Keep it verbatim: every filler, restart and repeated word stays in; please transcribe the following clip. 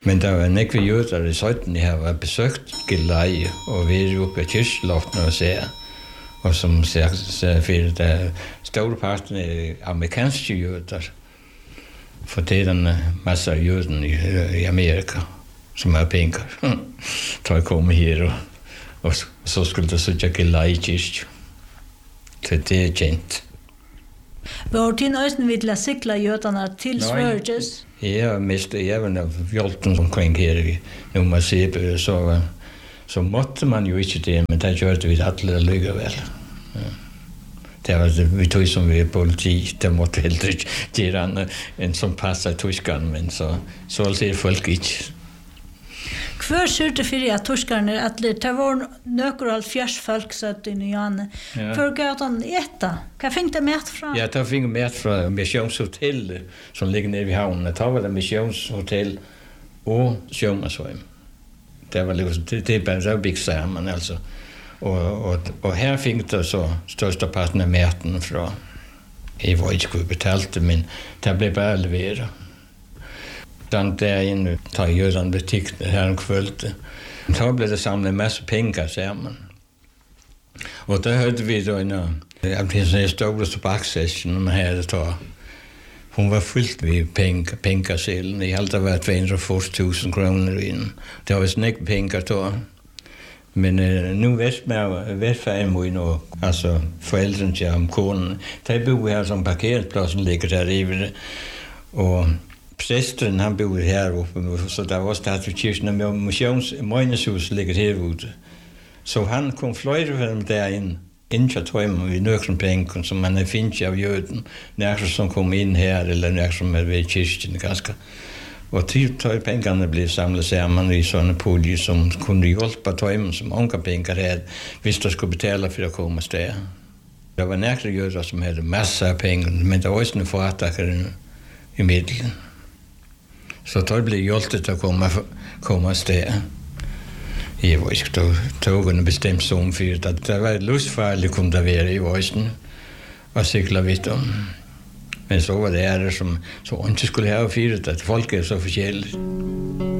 Men der var en ikke ved jøder i sytten, jeg har besøgt Gilleleje, og vi er oppe i Kirkeloften og ser, og som sagt, for der store parten er amerikanske jøder, for det er en masse af jøden i, i Amerika, som har penge, tror jeg kommer her, og, og så skulle der så ikke Gilleleje kirke. Så det er kendt. Var din øjne vidt lade sikla jøderne til Sveriges? Ja, mest jeg var hjulpen omkring her i Nummer så, så måtte man jo ikke det, men der gjorde vi alle alligevel. Ja. Det var det, vi tog som vi er politi, der måtte heller ikke gøre en som passer i tyskerne, men så, så ser folk ikke. Hver sørte for at tyskerne, at det var nøkker halvfjerds folk satt i Nyane. Ja. For gav de etta? Hva fikk de mat fra? Ja, de fikk mat fra missionshotellet, som ligger nede ved havnen. Da var det missionshotell og sjømannsheim. Det var liksom, det, det bare så bygd sammen, altså. Og, og, og her fikk de så største parten av maten fra, jeg var ikke skulle betalt det, men det ble bare leveret. Den der inne, da jødene ble tykt her om kvølde. Da ble det samlet masse penger sammen. Og da hørte vi da en av en store tobakkssession her det da. Hun var fullt ved penger, pengerselen. Jeg hadde vært to hundre og fyrre tusen kroner inn. Det var sånn ikke penger da. Men uh, nu vet man, vet færgen må nå, altså forældrene til om konen. De bor her som parkeringspladsen ligger der i det. Og præsten, han boede heroppe, så der var stadig kirken, og missions, Møgneshus ligger herude. Så han kom flere for dem derind, inden til tøjmen, i nøkkelpenken, som man har findet av jøden, nærmere som kom ind her, eller nærmere som er ved kirken, ganske. Og til tøjpengene blev samlet sammen i sådan en pulje, som kunne hjælpe tøjmen, som unge penger havde, hvis der skulle betale for at komme afsted. Der var nærmere jøder, som havde masser af penge, men der var også en foretakker i middelen. Så det blev hjulpet at komme, komme afsted. Jeg var ikke tog en bestemt zone for det. Der var et lustfarligt, kunne der være i Vøjsen, og sikler vidt om. Men så var det ære, som så ikke skulle have fyret, at folk er så forskellige.